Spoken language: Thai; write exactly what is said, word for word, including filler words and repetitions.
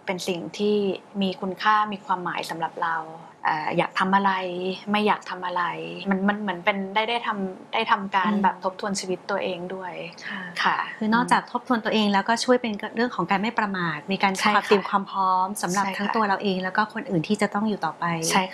เป็นสิ่งที่มีคุณค่ามีความหมายสำหรับเราอยากทำอะไรไม่อยากทำอะไรมันมันเหมือนเป็นได้ได้ทำได้ทำการแบบทบทวนชีวิตตัวเองด้วยค่ะคือนอกจากทบทวนตัวเองแล้วก็ช่วยเป็นเรื่องของการไม่ประมาทมีการเตรียมความพร้อมสำหรับทั้งตัวเราเองแล้วก็คนอื่นที่จะต้องอยู่ต่อไป